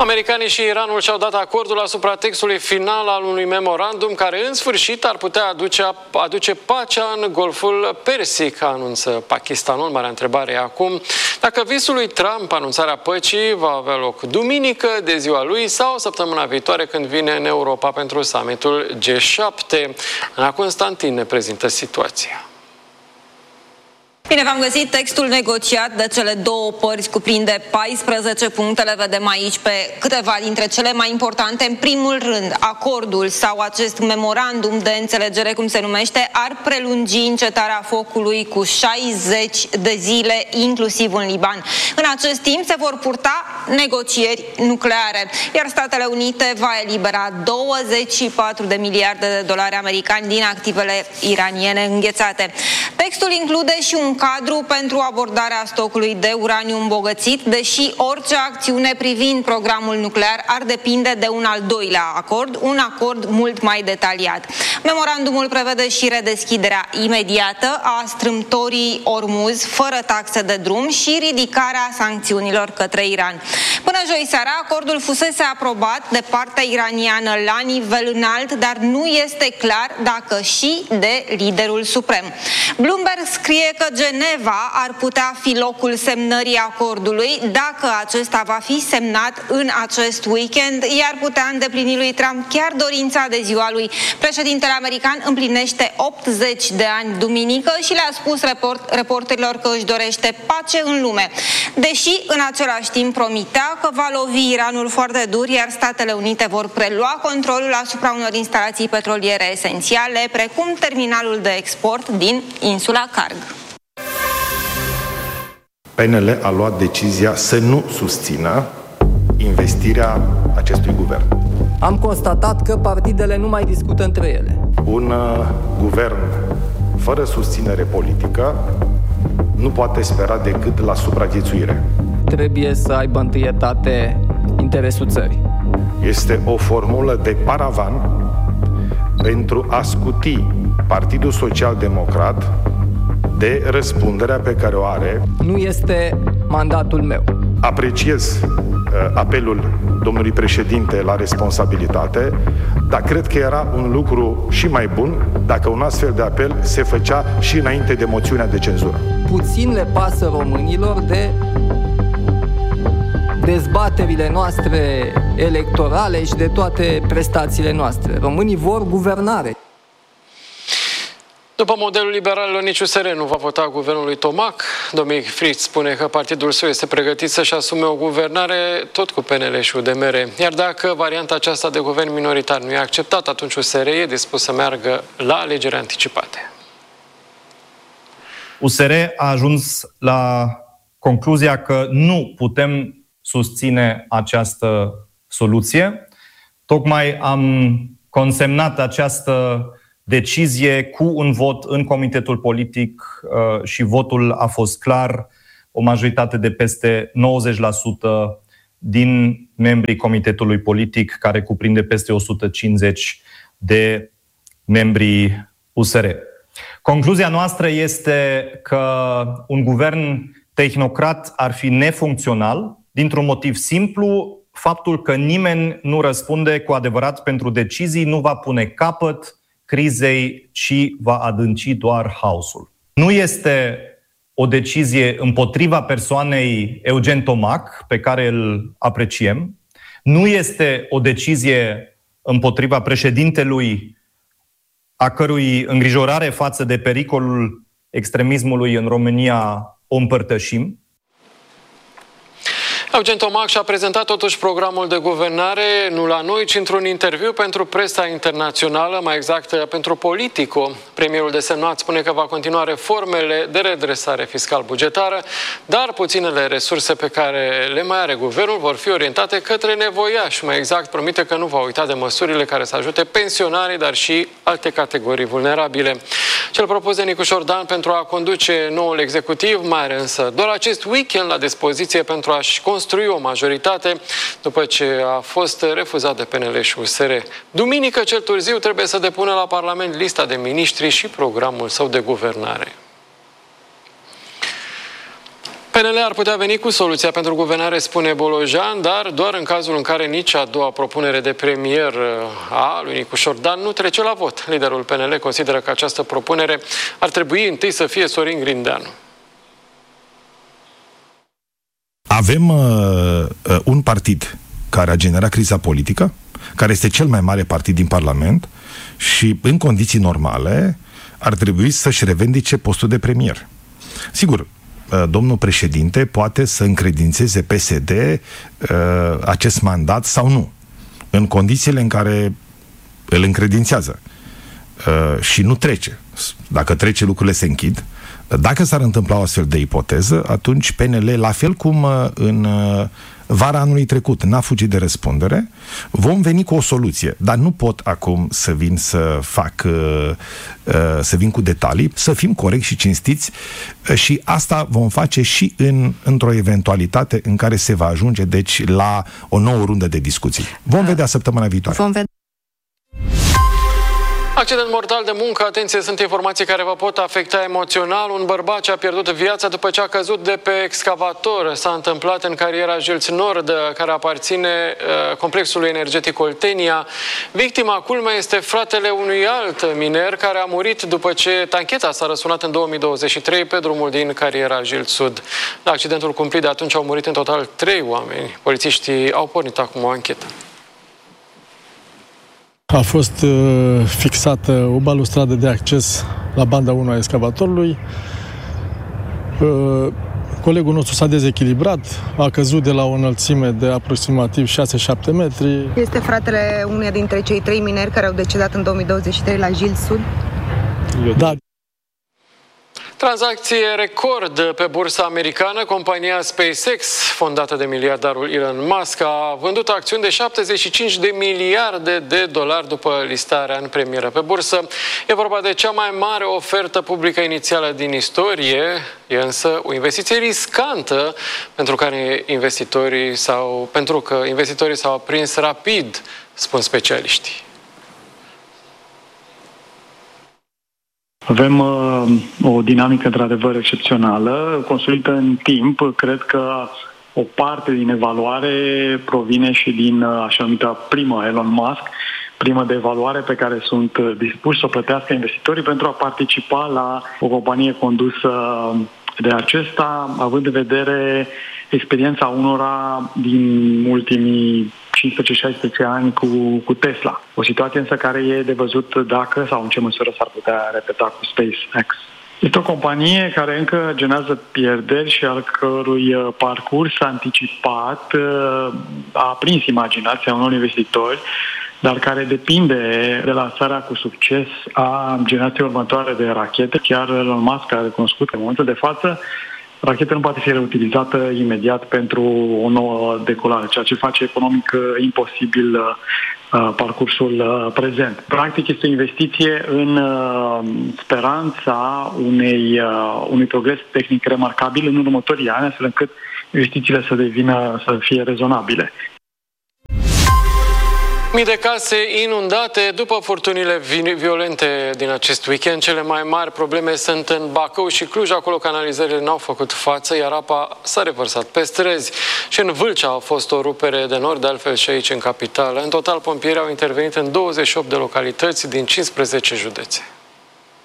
Americanii și Iranul și-au dat acordul asupra textului final al unui memorandum care în sfârșit ar putea aduce pacea în Golful Persic, anunță Pakistanul. Marea întrebare e acum dacă visul lui Trump, anunțarea păcii, va avea loc duminică de ziua lui sau săptămâna viitoare când vine în Europa pentru summitul G7. Ana Constantin ne prezintă situația. Bine, v-am găsit. Textul negociat de cele două părți cuprinde 14 puncte. Le vedem aici pe câteva dintre cele mai importante. În primul rând, acordul sau acest memorandum de înțelegere, cum se numește, ar prelungi încetarea focului cu 60 de zile, inclusiv în Liban. În acest timp se vor purta negocieri nucleare, iar Statele Unite va elibera 24 de miliarde de dolari americani din activele iraniene înghețate. Textul include și un cadru pentru abordarea stocului de uraniu îmbogățit, deși orice acțiune privind programul nuclear ar depinde de un al doilea acord, un acord mult mai detaliat. Memorandumul prevede și redeschiderea imediată a strâmtorii Ormuz fără taxe de drum și ridicarea sancțiunilor către Iran. Până joi seara, acordul fusese aprobat de partea iraniană la nivel înalt, dar nu este clar dacă și de liderul suprem. Bloomberg scrie că Geneva ar putea fi locul semnării acordului dacă acesta va fi semnat în acest weekend, iar putea îndeplini lui Trump chiar dorința de ziua lui. Președintele american împlinește 80 de ani duminică și le-a spus reporterilor că își dorește pace în lume, deși în același timp promitea că va lovi Iranul foarte dur, iar Statele Unite vor prelua controlul asupra unor instalații petroliere esențiale, precum terminalul de export din insula Karg. PNL a luat decizia să nu susțină investirea acestui guvern. Am constatat că partidele nu mai discută între ele. Un guvern fără susținere politică nu poate spera decât la supraviețuire. Trebuie să aibă întâietate interesul țării. Este o formulă de paravan pentru a scuti Partidul Social-Democrat de răspunderea pe care o are. Nu este mandatul meu. Apreciez apelul domnului președinte la responsabilitate, dar cred că era un lucru și mai bun dacă un astfel de apel se făcea și înainte de moțiunea de cenzură. Puțin le pasă românilor de dezbaterile noastre electorale și de toate prestațiile noastre. Românii vor guvernare. După modelul liberalilor, nici USR nu va vota guvernul lui Tomac. Dominic Fritz spune că partidul său este pregătit să-și asume o guvernare tot cu PNL și UDMR. Iar dacă varianta aceasta de guvern minoritar nu e acceptată, atunci USR e dispus să meargă la alegeri anticipate. USR a ajuns la concluzia că nu putem susține această soluție. Tocmai am consemnat această decizie cu un vot în comitetul politic și votul a fost clar, o majoritate de peste 90% din membrii comitetului politic, care cuprinde peste 150 de membrii USR. Concluzia noastră este că un guvern tehnocrat ar fi nefuncțional, dintr-un motiv simplu: faptul că nimeni nu răspunde cu adevărat pentru decizii nu va pune capăt crizei, ci va adânci doar haosul. Nu este o decizie împotriva persoanei Eugen Tomac, pe care îl apreciem. Nu este o decizie împotriva președintelui, a cărui îngrijorare față de pericolul extremismului în România o împărtășim. Eugen Tomac și-a prezentat totuși programul de guvernare, nu la noi, ci într-un interviu pentru presa internațională, mai exact pentru Politico. Premierul desemnat spune că va continua reformele de redresare fiscal-bugetară, dar puținele resurse pe care le mai are guvernul vor fi orientate către nevoiași. Mai exact, promite că nu va uita de măsurile care să ajute pensionarii, dar și alte categorii vulnerabile. Cel propus de Nicușor Dan pentru a conduce noul executiv mai are însă doar acest weekend la dispoziție pentru a-și construi o majoritate după ce a fost refuzat de PNL și USR. Duminică cel târziu trebuie să depună la Parlament lista de miniștri și programul său de guvernare. PNL ar putea veni cu soluția pentru guvernare, spune Bolojan, dar doar în cazul în care nici a doua propunere de premier a lui Nicu Șordan nu trece la vot. Liderul PNL consideră că această propunere ar trebui întâi să fie Sorin Grindeanu. Avem un partid care a generat criza politică, care este cel mai mare partid din Parlament și în condiții normale ar trebui să-și revendice postul de premier. Sigur, domnul președinte poate să încredințeze PSD acest mandat sau nu, în condițiile în care îl încredințează și nu trece. Dacă trece, lucrurile se închid. Dacă s-ar întâmpla o astfel de ipoteză, atunci PNL, la fel cum în vara anului trecut n-a fugit de răspundere, vom veni cu o soluție, dar nu pot acum să vin să vin cu detalii, să fim corecți și cinstiți și asta vom face și într-o eventualitate în care se va ajunge, deci, la o nouă rundă de discuții. Vom vedea săptămâna viitoare. Accident mortal de muncă, atenție, sunt informații care vă pot afecta emoțional. Un bărbat a pierdut viața după ce a căzut de pe excavator. S-a întâmplat în cariera Jilț Nord, care aparține complexului energetic Oltenia. Victima, culmea, este fratele unui alt miner care a murit după ce tancheta s-a răsunat în 2023 pe drumul din cariera Jilț Sud. La accidentul cumplit de atunci au murit în total 3 oameni. Polițiștii au pornit acum o anchetă. A fost fixată o balustradă de acces la banda 1 a excavatorului. Colegul nostru s-a dezechilibrat, a căzut de la o înălțime de aproximativ 6-7 metri. Este fratele uneia dintre cei 3 mineri care au decedat în 2023 la Jilț Sud? Da. Tranzacție record pe bursa americană. Compania SpaceX, fondată de miliardarul Elon Musk, a vândut acțiuni de 75 de miliarde de dolari după listarea în premieră pe bursă. E vorba de cea mai mare ofertă publică inițială din istorie, e însă o investiție riscantă pentru că investitorii s-au aprins rapid, spun specialiștii. Avem o dinamică într-adevăr excepțională, construită în timp. Cred că o parte din evaluare provine și din așa numită primă Elon Musk, primă de evaluare pe care sunt dispuși să o plătească investitorii pentru a participa la o companie condusă de acesta, având în vedere experiența unora din ultimii 15-16 ani cu Tesla. O situație însă care e de văzut dacă sau în ce măsură s-ar putea repeta cu SpaceX. Este o companie care încă generează pierderi și al cărui parcurs anticipat a aprins imaginația unor investitori, dar care depinde de lansarea cu succes a generației următoare de rachete. Chiar Elon Musk a recunoscut că în momentul de față racheta nu poate fi reutilizată imediat pentru o nouă decolare, ceea ce face economic imposibil parcursul prezent. Practic este o investiție în speranța unui progres tehnic remarcabil în următorii ani, astfel încât investițiile să fie rezonabile. Mii de case inundate după furtunile violente din acest weekend. Cele mai mari probleme sunt în Bacău și Cluj. Acolo canalizările n-au făcut față, iar apa s-a revărsat pe străzi. Și în Vâlcea a fost o rupere de nord, de altfel și aici în capitală. În total, pompierii au intervenit în 28 de localități din 15 județe.